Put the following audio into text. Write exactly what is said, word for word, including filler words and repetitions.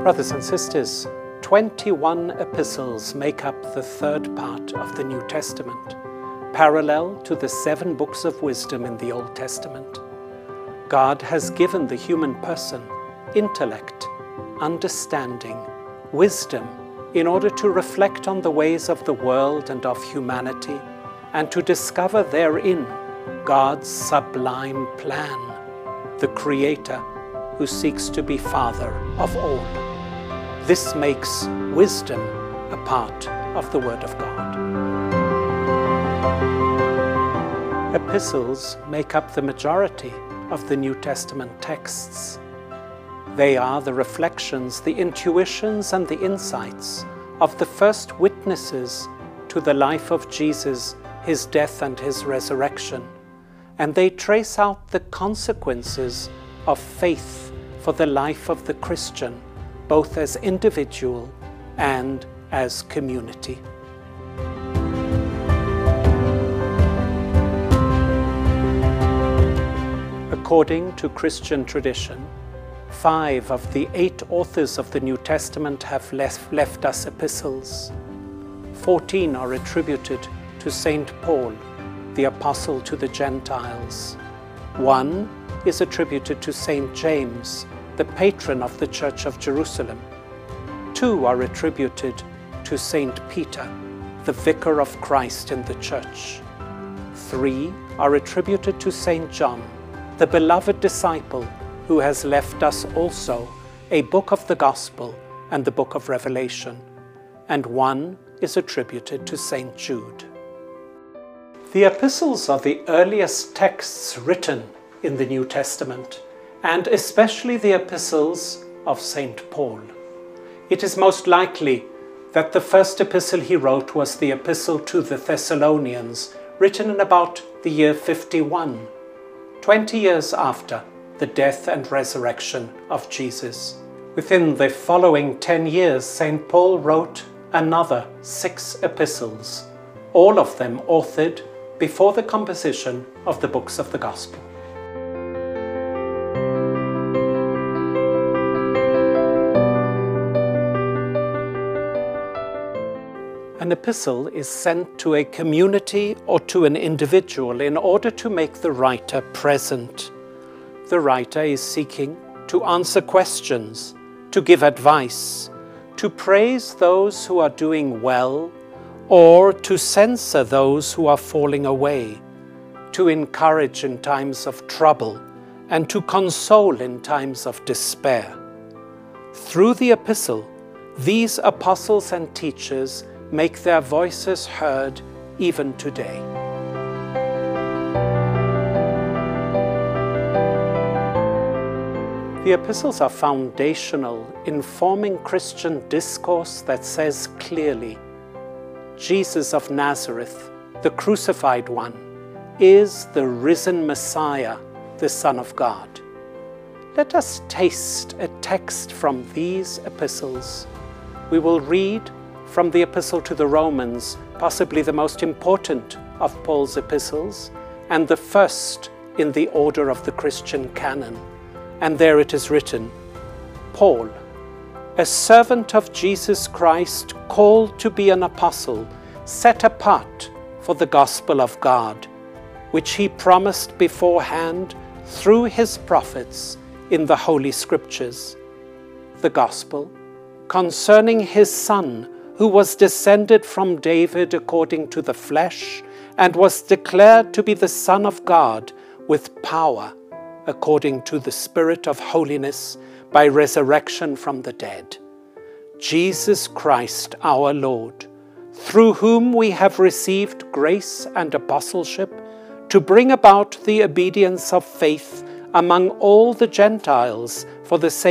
Brothers and sisters, twenty-one epistles make up the third part of the New Testament, parallel to the seven books of wisdom in the Old Testament. God has given the human person intellect, understanding, wisdom, in order to reflect on the ways of the world and of humanity, and to discover therein God's sublime plan, the Creator who seeks to be Father of all. This makes wisdom a part of the Word of God. Epistles make up the majority of the New Testament texts. They are the reflections, the intuitions, and the insights of the first witnesses to the life of Jesus, his death and his resurrection, and they trace out the consequences of faith for the life of the Christian, both as individual and as community. According to Christian tradition, five of the eight authors of the New Testament have left, left us epistles. Fourteen are attributed to Saint Paul, the apostle to the Gentiles. One is attributed to Saint James, the patron of the Church of Jerusalem. Two are attributed to Saint Peter, the vicar of Christ in the Church. Three are attributed to Saint John, the beloved disciple who has left us also a book of the Gospel and the book of Revelation. And one is attributed to Saint Jude. The epistles are the earliest texts written in the New Testament, and especially the epistles of Saint Paul. It is most likely that the first epistle he wrote was the epistle to the Thessalonians, written in about the year fifty-one, twenty years after the death and resurrection of Jesus. Within the following ten years, Saint Paul wrote another six epistles, all of them authored before the composition of the books of the Gospel. An epistle is sent to a community or to an individual in order to make the writer present. The writer is seeking to answer questions, to give advice, to praise those who are doing well, or to censor those who are falling away, to encourage in times of trouble, and to console in times of despair. Through the epistle, these apostles and teachers make their voices heard even today. The epistles are foundational in forming Christian discourse that says clearly, Jesus of Nazareth, the crucified one, is the risen Messiah, the Son of God. Let us taste a text from these epistles. We will read from the Epistle to the Romans, possibly the most important of Paul's epistles, and the first in the order of the Christian canon. And there it is written, Paul, a servant of Jesus Christ, called to be an apostle, set apart for the gospel of God, which he promised beforehand through his prophets in the Holy Scriptures. The gospel concerning his Son, who was descended from David according to the flesh, and was declared to be the Son of God with power, according to the Spirit of holiness, by resurrection from the dead. Jesus Christ our Lord, through whom we have received grace and apostleship to bring about the obedience of faith among all the Gentiles for the sake